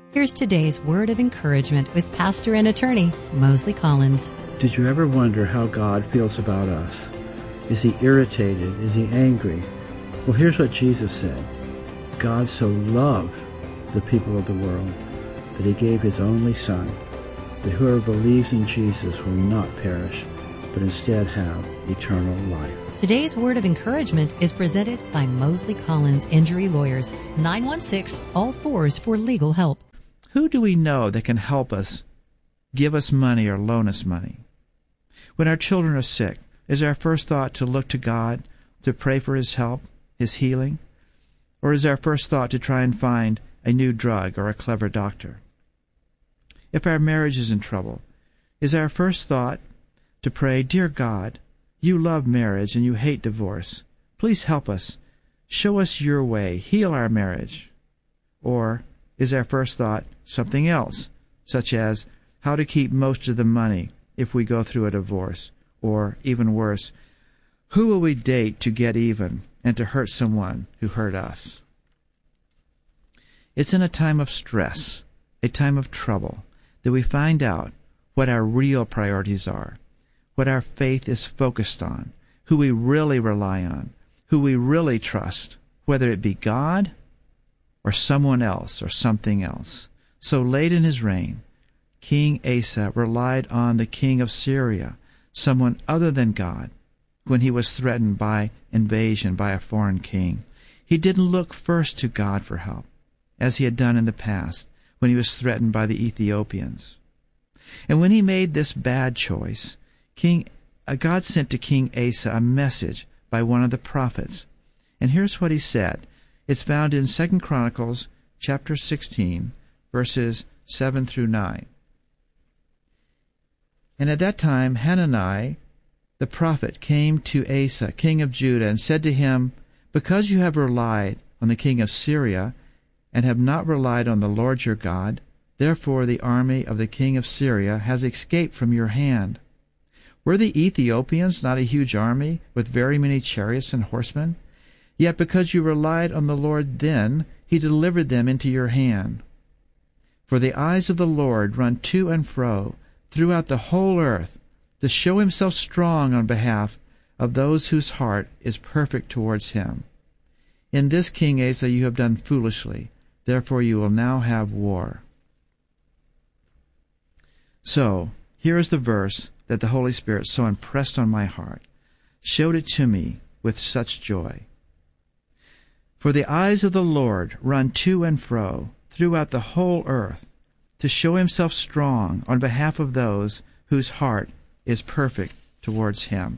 Here's today's word of encouragement with pastor and attorney Mosley Collins. Did you ever wonder how God feels about us? Is he irritated? Is he angry? Well, here's what Jesus said. God so loved the people of the world that he gave his only Son, that whoever believes in Jesus will not perish, but instead have eternal life. Today's word of encouragement is presented by Mosley Collins Injury Lawyers, 916-ALL-4s for legal help. Who do we know that can help us, give us money, or loan us money? When our children are sick, is our first thought to look to God, to pray for his help, his healing? Or is our first thought to try and find a new drug or a clever doctor? If our marriage is in trouble, is our first thought to pray, Dear God, you love marriage and you hate divorce. Please help us. Show us your way. Heal our marriage. Or is our first thought something else, such as how to keep most of the money if we go through a divorce? Or, even worse, who will we date to get even and to hurt someone who hurt us? It's in a time of stress, a time of trouble, that we find out what our real priorities are, what our faith is focused on, who we really rely on, who we really trust, whether it be God or someone else or something else. So late in his reign, King Asa relied on the king of Syria, someone other than God, when he was threatened by invasion by a foreign king. He didn't look first to God for help, as he had done in the past when he was threatened by the Ethiopians. And when he made this bad choice, God sent to King Asa a message by one of the prophets. And here's what he said. It's found in 2 Chronicles chapter 16, verses 7 through 9. And at that time Hanani the prophet came to Asa, king of Judah, and said to him, Because you have relied on the king of Syria, and have not relied on the Lord your God, therefore the army of the king of Syria has escaped from your hand. Were the Ethiopians not a huge army, with very many chariots and horsemen? Yet because you relied on the Lord then, he delivered them into your hand. For the eyes of the Lord run to and fro throughout the whole earth, to show himself strong on behalf of those whose heart is perfect towards him. In this, King Asa, you have done foolishly, therefore you will now have war. So, here is the verse that the Holy Spirit so impressed on my heart, showed it to me with such joy. For the eyes of the Lord run to and fro throughout the whole earth, to show himself strong on behalf of those whose heart is perfect towards him.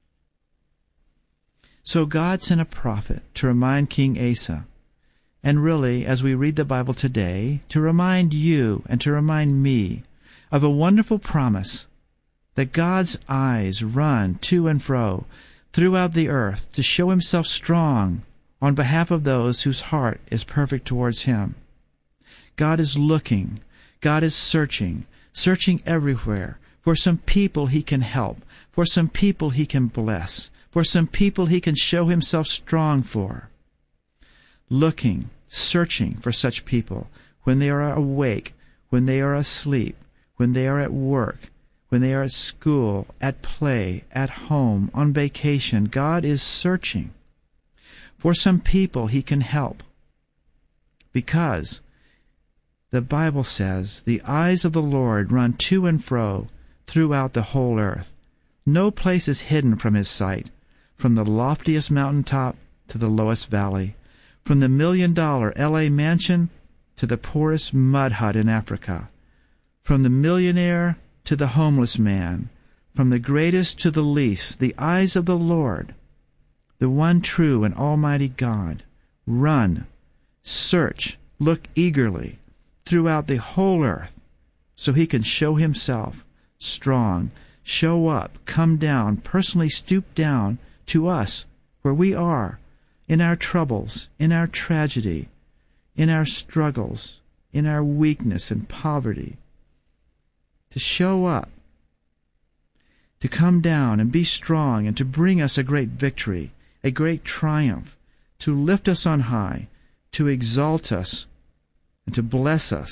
So God sent a prophet to remind King Asa, and really, as we read the Bible today, to remind you and to remind me of a wonderful promise that God's eyes run to and fro throughout the earth to show himself strong on behalf of those whose heart is perfect towards him. God is looking, God is searching everywhere for some people he can help, for some people he can bless, for some people he can show himself strong for. Looking, searching for such people when they are awake, when they are asleep, when they are at work, when they are at school, at play, at home, on vacation. God is searching for some people he can help, because the Bible says, the eyes of the Lord run to and fro throughout the whole earth. No place is hidden from his sight, from the loftiest mountaintop to the lowest valley, from the $1 million L.A. mansion to the poorest mud hut in Africa, from the millionaire to the homeless man, from the greatest to the least. The eyes of the Lord, the one true and almighty God, run, search, look eagerly throughout the whole earth, so he can show himself strong, show up, come down, personally stoop down to us where we are, in our troubles, in our tragedy, in our struggles, in our weakness and poverty, to show up, to come down and be strong and to bring us a great victory, a great triumph, to lift us on high, to exalt us, and to bless us